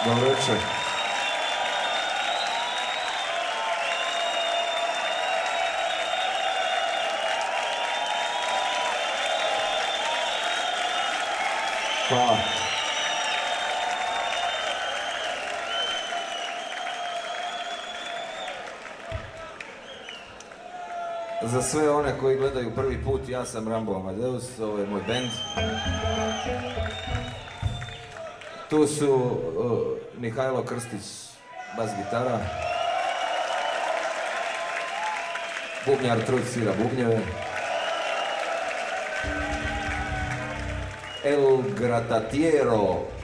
Dobro večer. Hvala. Za sve one koji gledaju prvi put, ja sam Rambo Amadeus, ovo je moj bend. Tu su Mihajlo Krstić, bas gitara. Bubnjar Truc svira bubnjeve. El Gratatiero